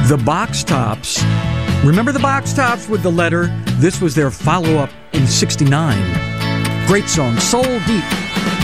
The Box Tops. Remember the Box Tops with The Letter? This was their follow-up in '69. Great song, Soul Deep.